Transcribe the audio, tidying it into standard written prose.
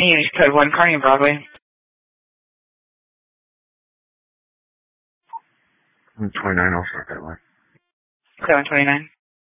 Unit code 1, Carney Broadway. 29, I'll start that way. 729.